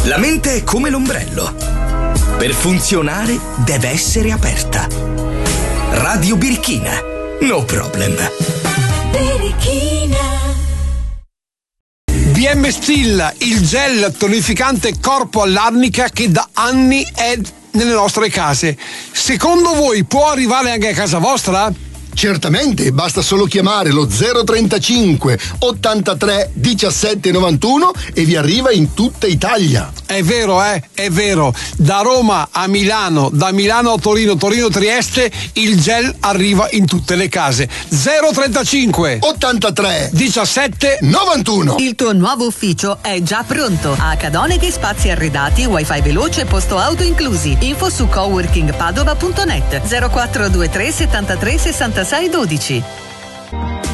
La mente è come l'ombrello. Per funzionare deve essere aperta. Radio Birichina. No problem. Birichina. BM Still, il gel tonificante corpo all'arnica che da anni è nelle nostre case. Secondo voi può arrivare anche a casa vostra? Certamente, basta solo chiamare lo 035 83 17 91 e vi arriva in tutta Italia. È vero, è vero. Da Roma a Milano, da Milano a Torino, Torino Trieste, il gel arriva in tutte le case. 035 83 17 91. Il tuo nuovo ufficio è già pronto. A Cadoneghi spazi arredati, wifi veloce e posto auto inclusi. Info su coworkingpadova.net 0423 73 66 12.